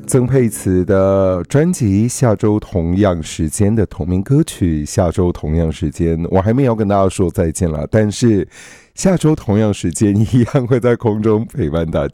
曾沛慈的专辑下周同样时间的同名歌曲，下周同样时间我还没有跟大家说再见了，但是下周同样时间一样会在空中陪伴大